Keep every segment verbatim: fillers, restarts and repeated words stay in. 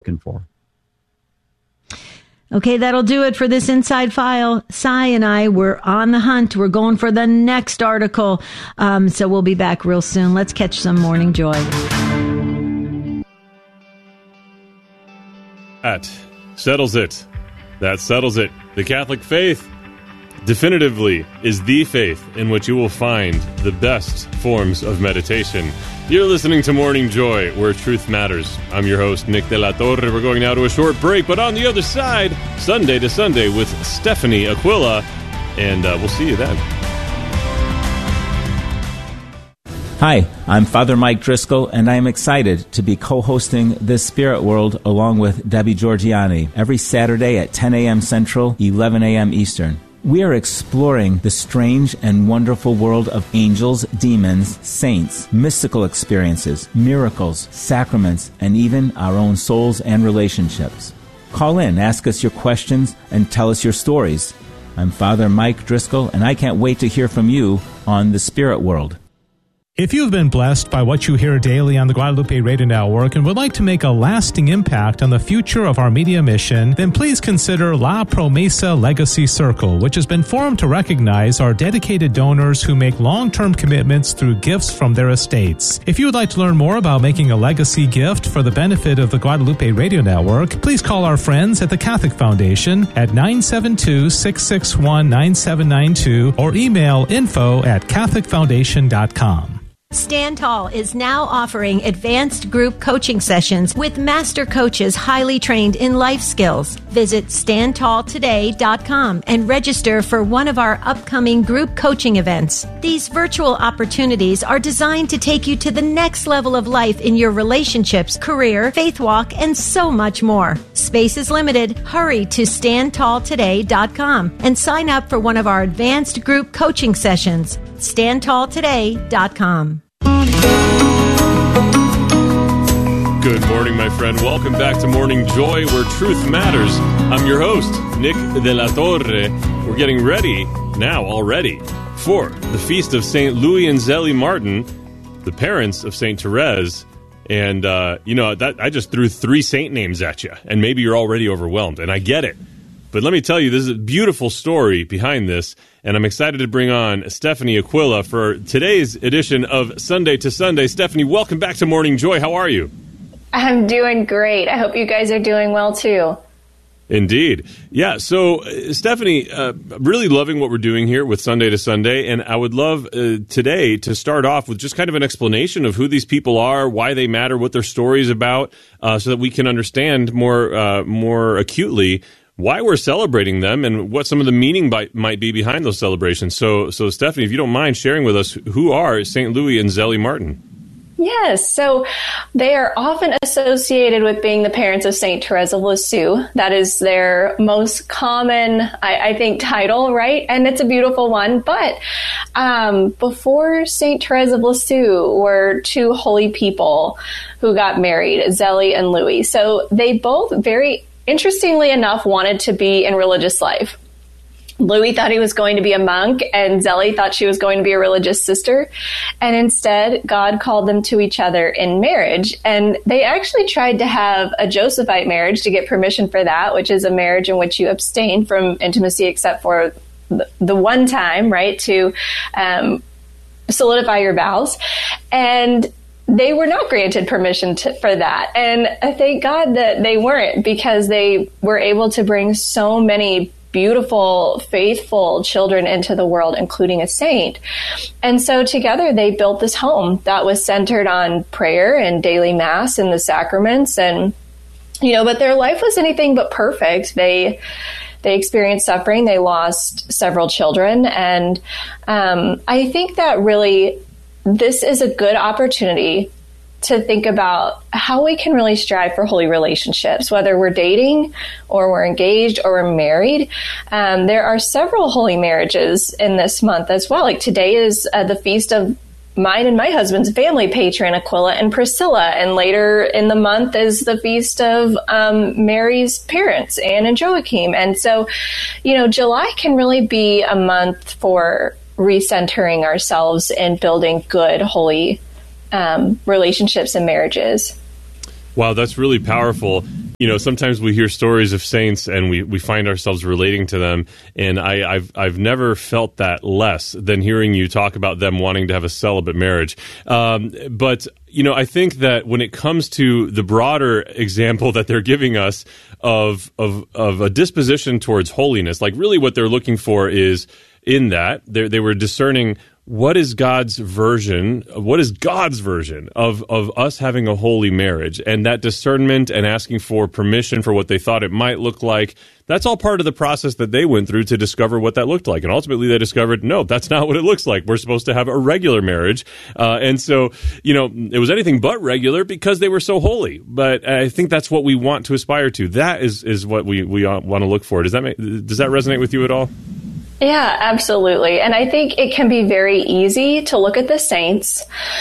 looking for. Okay, that'll do it for this Inside File. Cy and I, we're on the hunt. We're going for the next article. Um, so we'll be back real soon. Let's catch some Morning Joy. That settles it. That settles it. The Catholic faith definitively is the faith in which you will find the best forms of meditation. You're listening to Morning Joy, where truth matters. I'm your host, Nick De La Torre. We're going now to a short break, but on the other side, Sunday to Sunday with Stephanie Aquila, and uh, we'll see you then. Hi, I'm Father Mike Driscoll, and I am excited to be co-hosting This Spirit World along with Debbie Georgiani every Saturday at ten a.m. Central, eleven a.m. Eastern. We are exploring the strange and wonderful world of angels, demons, saints, mystical experiences, miracles, sacraments, and even our own souls and relationships. Call in, ask us your questions, and tell us your stories. I'm Father Mike Driscoll, and I can't wait to hear from you on The Spirit World. If you've been blessed by what you hear daily on the Guadalupe Radio Network and would like to make a lasting impact on the future of our media mission, then please consider La Promesa Legacy Circle, which has been formed to recognize our dedicated donors who make long-term commitments through gifts from their estates. If you would like to learn more about making a legacy gift for the benefit of the Guadalupe Radio Network, please call our friends at the Catholic Foundation at nine seven two, six six one, nine seven nine two or email info at catholic foundation dot com. Stand Tall is now offering advanced group coaching sessions with master coaches highly trained in life skills. Visit stand tall today dot com and register for one of our upcoming group coaching events. These virtual opportunities are designed to take you to the next level of life in your relationships, career, faith walk, and so much more. Space is limited. Hurry to stand tall today dot com and sign up for one of our advanced group coaching sessions. stand tall today dot com. Good morning, my friend. Welcome back to Morning Joy, where truth matters. I'm your host, Nick De La Torre. We're getting ready now already for the feast of Saint Louis and Zélie Martin, the parents of Saint Therese. And, uh, you know, that I just threw three saint names at you, and maybe you're already overwhelmed, and I get it. But let me tell you, this is a beautiful story behind this, and I'm excited to bring on Stephanie Aquila for today's edition of Sunday to Sunday. Stephanie, welcome back to Morning Joy. How are you? I'm doing great. I hope you guys are doing well, too. Indeed. Yeah, so, uh, Stephanie, uh, really loving what we're doing here with Sunday to Sunday, and I would love uh, today to start off with just kind of an explanation of who these people are, why they matter, what their story is about, uh, so that we can understand more uh, more acutely why we're celebrating them and what some of the meaning by, might be behind those celebrations. So, so Stephanie, if you don't mind sharing with us, who are Saint Louis and Zélie Martin? Yes, so they are often associated with being the parents of Saint Therese of Lisieux. That is their most common, I, I think, title, right? And it's a beautiful one. But um, before Saint Therese of Lisieux were two holy people who got married, Zélie and Louis. So they both, very interestingly enough, wanted to be in religious life. Louis thought he was going to be a monk, and Zélie thought she was going to be a religious sister. And instead, God called them to each other in marriage. And they actually tried to have a Josephite marriage to get permission for that, which is a marriage in which you abstain from intimacy except for the, the one time, right, to um, solidify your vows. And they were not granted permission to, for that. And I thank God that they weren't, because they were able to bring so many beautiful, faithful children into the world, including a saint. And so together they built this home that was centered on prayer and daily mass and the sacraments. And, you know, but their life was anything but perfect. They They experienced suffering. They lost several children. And um, I think that really this is a good opportunity to think about how we can really strive for holy relationships, whether we're dating or we're engaged or we're married. Um, there are several holy marriages in this month as well. Like today is uh, the feast of mine and my husband's family patron, Aquila and Priscilla. And later in the month is the feast of um, Mary's parents, Anne and Joachim. And so, you know, July can really be a month for recentering ourselves and building good, holy Um, relationships and marriages. Wow, that's really powerful. You know, sometimes we hear stories of saints and we, we find ourselves relating to them. And I, I've I've never felt that less than hearing you talk about them wanting to have a celibate marriage. Um, but, you know, I think that when it comes to the broader example that they're giving us of of of a disposition towards holiness, like really what they're looking for is in that they they were discerning what is God's version, what is God's version of, of us having a holy marriage, and that discernment and asking for permission for what they thought it might look like. That's all part of the process that they went through to discover what that looked like. And ultimately they discovered, no, that's not what it looks like. We're supposed to have a regular marriage. Uh, and so, you know, it was anything but regular because they were so holy. But I think that's what we want to aspire to. That is, is what we, we want to look for. Does that make, does that resonate with you at all? Yeah, absolutely. And I think it can be very easy to look at the saints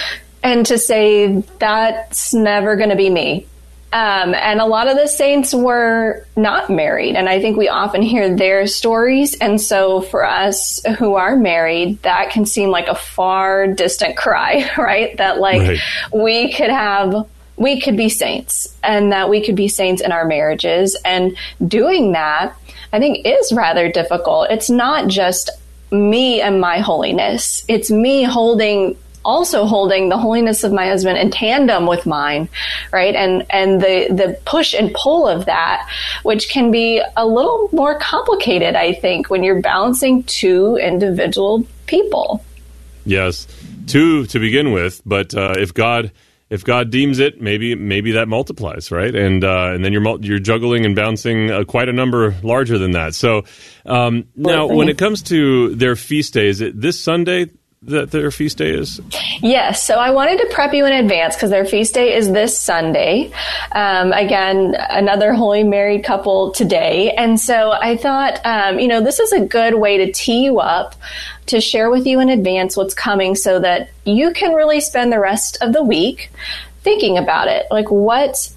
and to say, that's never going to be me. Um, and a lot of the saints were not married. And I think we often hear their stories. And so for us who are married, that can seem like a far distant cry, right? That like right. we could have, we could be saints, and that we could be saints in our marriages. And doing that, I think, is rather difficult. It's not just me and my holiness. It's me holding, also holding the holiness of my husband in tandem with mine, right? And and the, the push and pull of that, which can be a little more complicated, I think, when you're balancing two individual people. Yes, two to begin with, but uh, if God... If God deems it, maybe maybe that multiplies, right? And uh, and then you're you're juggling and bouncing uh, quite a number larger than that. So um, now, when it comes to their feast day, is it this Sunday that their feast day is? Yes. So I wanted to prep you in advance because their feast day is this Sunday. Um, again, another holy married couple today. And so I thought, um, you know, this is a good way to tee you up to share with you in advance what's coming so that you can really spend the rest of the week thinking about it. Like, what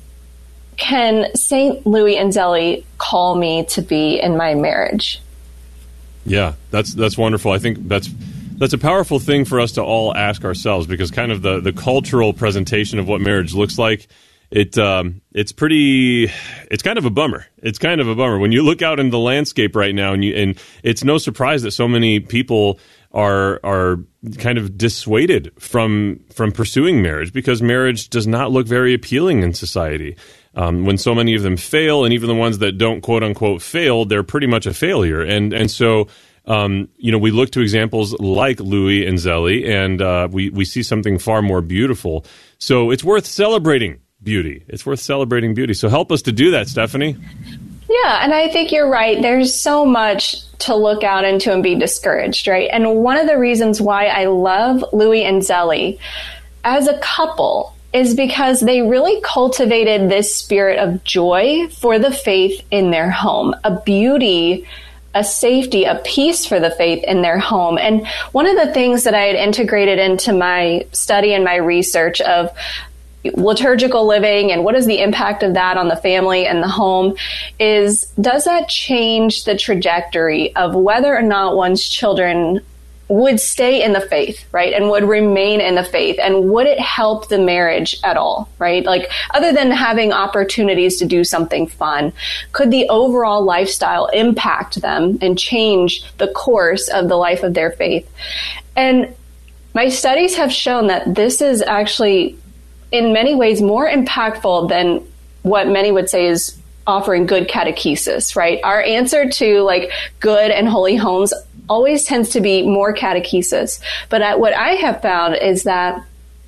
can Saint Louis and Zélie call me to be in my marriage? Yeah, that's that's wonderful. I think that's that's a powerful thing for us to all ask ourselves, because kind of the, the cultural presentation of what marriage looks like, it um, it's pretty, it's kind of a bummer. It's kind of a bummer when you look out in the landscape right now, and you, and it's no surprise that so many people are are kind of dissuaded from from pursuing marriage, because marriage does not look very appealing in society. Um, when so many of them fail, and even the ones that don't quote unquote fail, they're pretty much a failure. And and so um, you know, we look to examples like Louis and Zélie, and uh, we we see something far more beautiful. So it's worth celebrating beauty. It's worth celebrating beauty. So help us to do that, Stephanie. Yeah, and I think you're right. There's so much to look out into and be discouraged, right? And one of the reasons why I love Louis and Zélie as a couple is because they really cultivated this spirit of joy for the faith in their home, a beauty, a safety, a peace for the faith in their home. And one of the things that I had integrated into my study and my research of liturgical living and what is the impact of that on the family and the home is, does that change the trajectory of whether or not one's children would stay in the faith, right? And would remain in the faith? And would it help the marriage at all, right? Like, other than having opportunities to do something fun, could the overall lifestyle impact them and change the course of the life of their faith? And my studies have shown that this is actually in many ways more impactful than what many would say is offering good catechesis, right? Our answer to like good and holy homes always tends to be more catechesis. But what I have found is that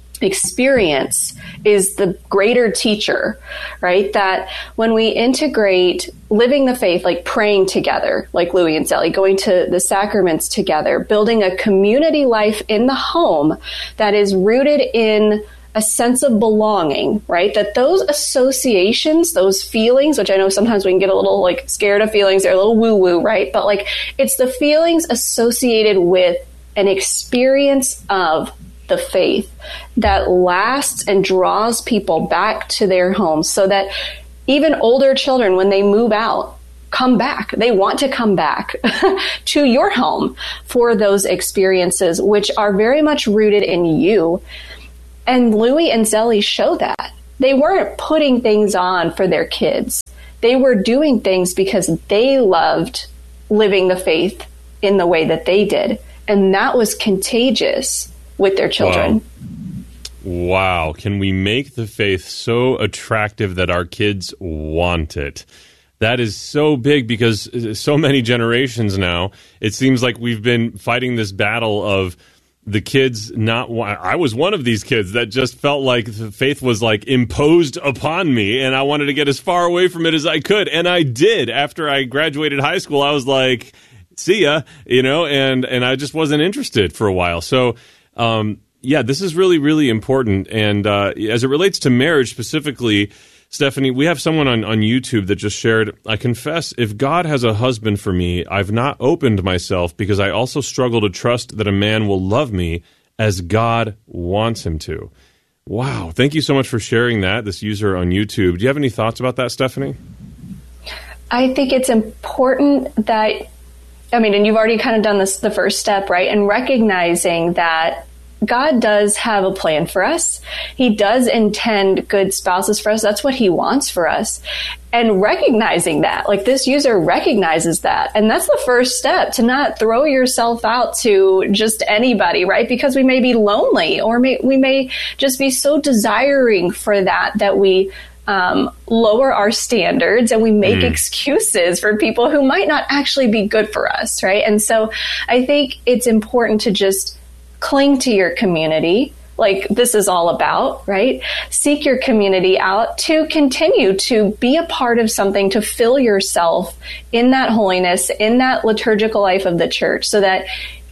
experience is the greater teacher, right? That when we integrate living the faith, like praying together, like Louis and Zélie, going to the sacraments together, building a community life in the home that is rooted in a sense of belonging, right? That those associations, those feelings, which I know sometimes we can get a little like scared of feelings, they're a little woo-woo, right? But like, it's the feelings associated with an experience of the faith that lasts and draws people back to their homes, so that even older children, when they move out, come back. They want to come back to your home for those experiences, which are very much rooted in you. And Louis and Zélie show that. they weren't putting things on for their kids. They were doing things because they loved living the faith in the way that they did. And that was contagious with their children. Wow. Wow. Can we make the faith so attractive that our kids want it? That is so big, because so many generations now, it seems like we've been fighting this battle of the kids not wa- I was one of these kids that just felt like the faith was like imposed upon me, and I wanted to get as far away from it as I could. And I did. After I graduated high school, I was like, see ya, you know, and, and I just wasn't interested for a while. So, um, yeah, this is really, really important. And uh, as it relates to marriage specifically, Stephanie, we have someone on, on YouTube that just shared, I confess, if God has a husband for me, I've not opened myself because I also struggle to trust that a man will love me as God wants him to. Wow. Thank you so much for sharing that, this user on YouTube. Do you have any thoughts about that, Stephanie? I think it's important that, I mean, and you've already kind of done this, the first step, right? And recognizing that God does have a plan for us. He does intend good spouses for us. That's what he wants for us. And recognizing that, like this user recognizes that. And that's the first step, to not throw yourself out to just anybody, right? Because we may be lonely, or may, we may just be so desiring for that, that we um, lower our standards and we make mm. excuses for people who might not actually be good for us, right? And so I think it's important to just cling to your community, like this is all about, right? Seek your community out to continue to be a part of something, to fill yourself in that holiness, in that liturgical life of the church, so that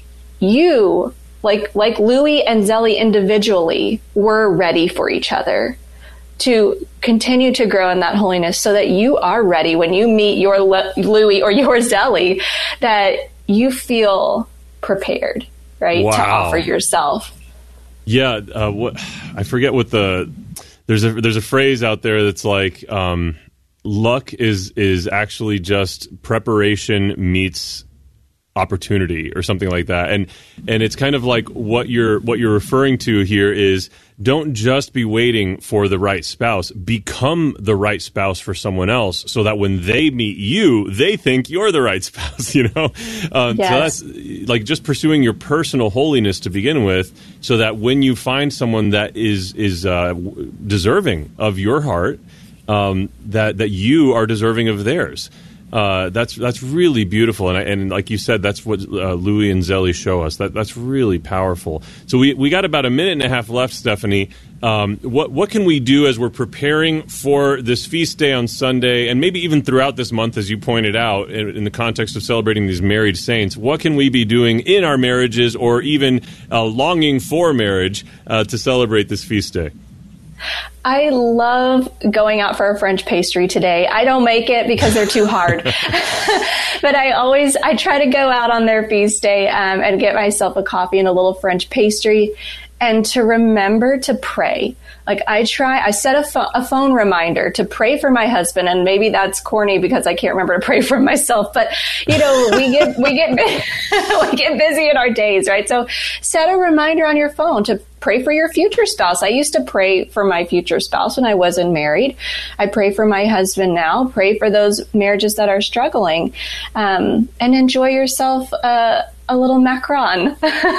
you, like, like Louis and Zelly individually, were ready for each other, to continue to grow in that holiness, so that you are ready when you meet your Louis or your Zelly, that you feel prepared, right? Wow. To offer yourself. Yeah. Uh, what, I forget what the, there's a, there's a phrase out there that's like, um, luck is, is actually just preparation meets opportunity, or something like that. And, and it's kind of like what you're, what you're referring to here is, don't just be waiting for the right spouse, become the right spouse for someone else, so that when they meet you, they think you're the right spouse, you know? Um, yes. So that's like just pursuing your personal holiness to begin with, so that when you find someone that is, is uh, deserving of your heart, um, that, that you are deserving of theirs. Uh, that's that's really beautiful, and I, and like you said, that's what uh, Louis and Zelly show us. That that's really powerful. So we we got about a minute and a half left, Stephanie. Um, what what can we do as we're preparing for this feast day on Sunday, and maybe even throughout this month, as you pointed out, in, in the context of celebrating these married saints? What can we be doing in our marriages, or even uh, longing for marriage, uh, to celebrate this feast day? I love going out for a French pastry today. I don't make it because they're too hard, but I always, I try to go out on their feast day um, and get myself a coffee and a little French pastry, and to remember to pray. Like I try, I set a, fo- a phone reminder to pray for my husband, and maybe that's corny because I can't remember to pray for myself. But you know, we get we get we get busy in our days, right? So set a reminder on your phone to pray for your future spouse. I used to pray for my future spouse when I wasn't married. I pray for my husband now. Pray for those marriages that are struggling, um, and enjoy yourself. Uh, A little Macron.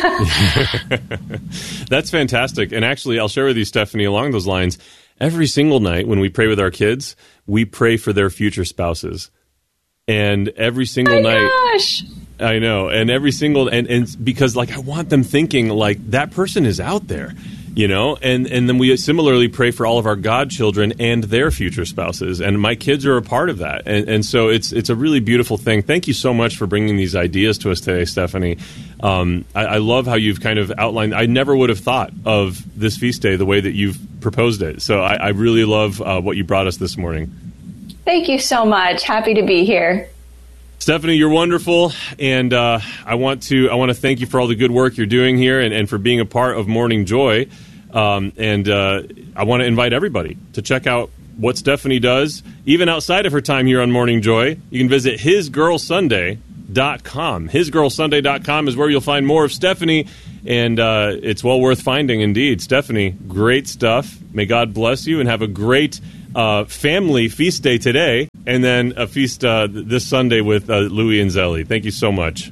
That's fantastic. And actually, I'll share with you, Stephanie, along those lines, every single night when we pray with our kids, we pray for their future spouses. And every single oh night, gosh. I know, and every single, and, and because like I want them thinking like that person is out there, you know, and, and then we similarly pray for all of our godchildren and their future spouses. And my kids are a part of that. And, and so it's it's a really beautiful thing. Thank you so much for bringing these ideas to us today, Stephanie. Um, I, I love how you've kind of outlined, I never would have thought of this feast day the way that you've proposed it. So I, I really love uh, what you brought us this morning. Thank you so much. Happy to be here. Stephanie, you're wonderful, and uh, I want to I want to thank you for all the good work you're doing here, and, and for being a part of Morning Joy. Um, and uh, I want to invite everybody to check out what Stephanie does, even outside of her time here on Morning Joy. You can visit his girl sunday dot com. his girl sunday dot com is where you'll find more of Stephanie and uh, it's well worth finding indeed. Stephanie, great stuff. May God bless you, and have a great uh, family feast day today, and then a feast uh, this Sunday with uh, Louie and Zelly. Thank you so much.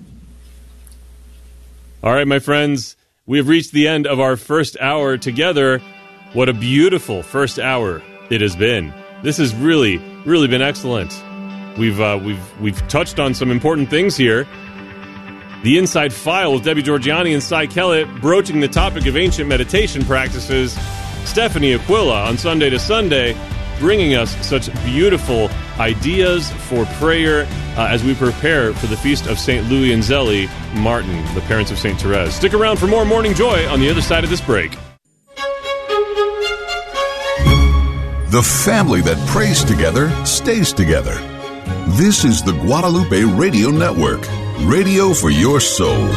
All right, my friends, we have reached the end of our first hour together. What a beautiful first hour it has been. This has really, really been excellent. We've uh, we've we've touched on some important things here. The Inside File with Debbie Georgianni and Cy Kellett, broaching the topic of ancient meditation practices. Stephanie Aquila on Sunday to Sunday, bringing us such beautiful ideas for prayer uh, as we prepare for the feast of Saint Louis and Zelly Martin, the parents of Saint Therese. Stick around for more Morning Joy on the other side of this break. The family that prays together stays together. This is the Guadalupe Radio Network, radio for your soul.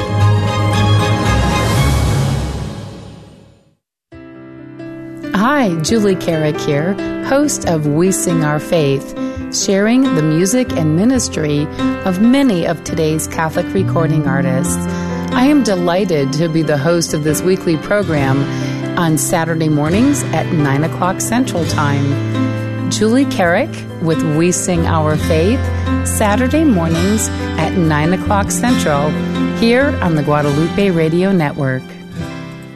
Hi, Julie Carrick here, host of We Sing Our Faith, sharing the music and ministry of many of today's Catholic recording artists. I am delighted to be the host of this weekly program on Saturday mornings at nine o'clock Central Time. Julie Carrick with We Sing Our Faith, Saturday mornings at nine o'clock Central, here on the Guadalupe Radio Network.